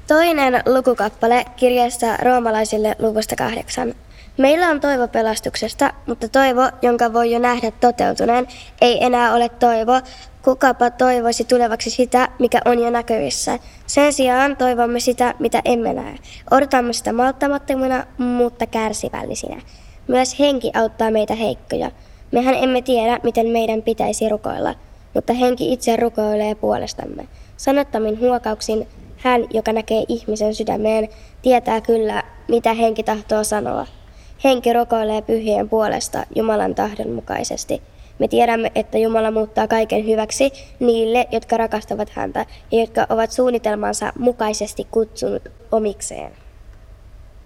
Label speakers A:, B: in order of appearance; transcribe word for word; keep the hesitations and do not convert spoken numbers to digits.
A: Toinen lukukappale kirjasta roomalaisille luvusta kahdeksan. Meillä on toivo pelastuksesta, mutta toivo, jonka voi jo nähdä toteutuneen, ei enää ole toivo. Kukapa toivoisi tulevaksi sitä, mikä on jo näkyvissä. Sen sijaan toivomme sitä, mitä emme näe. Odotamme sitä malttamattomina, mutta kärsivällisinä. Myös henki auttaa meitä heikkoja. Mehän emme tiedä, miten meidän pitäisi rukoilla, mutta henki itse rukoilee puolestamme. Sanottomin huokauksin hän, joka näkee ihmisen sydämeen, tietää kyllä, mitä henki tahtoo sanoa. Henki rukoilee pyhien puolesta Jumalan tahdon mukaisesti. Me tiedämme, että Jumala muuttaa kaiken hyväksi niille, jotka rakastavat häntä ja jotka ovat suunnitelmansa mukaisesti kutsunut omikseen.